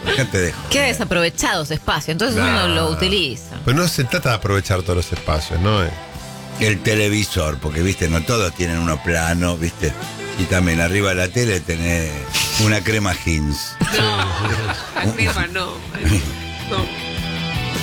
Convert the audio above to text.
Dejate de joder. Queda desaprovechado ese espacio, entonces No. uno lo utiliza. Pues no se trata de aprovechar todos los espacios, ¿no? El televisor, porque viste, no todos tienen uno plano, viste. Y también arriba de la tele tenés una crema Heinz. No, la crema no. No.